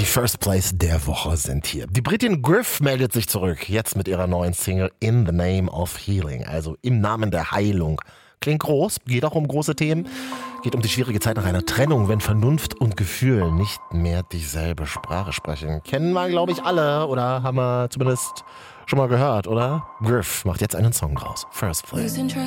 Die First Place der Woche sind hier. Die Britin Griff meldet sich zurück, jetzt mit ihrer neuen Single In the Name of Healing, also im Namen der Heilung. Klingt groß, geht auch um große Themen, geht um die schwierige Zeit nach einer Trennung, wenn Vernunft und Gefühl nicht mehr dieselbe Sprache sprechen. Kennen wir, glaube ich, alle oder haben wir zumindest schon mal gehört, oder? Griff macht jetzt einen Song draus. First Place.